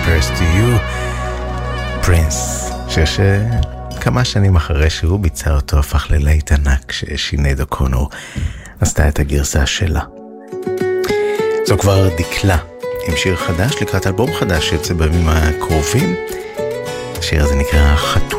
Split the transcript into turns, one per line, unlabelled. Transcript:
compares to you, פרינס, שכמה שנים אחרי שהוא ביצע אותו הפך ללהיט ענק כששינייד אוקונור עשתה את הגרסה שלה. זו כבר דקלה עם שיר חדש לקראת אלבום חדש שיוצא בימים הקרובים. השיר הזה נקרא חתול.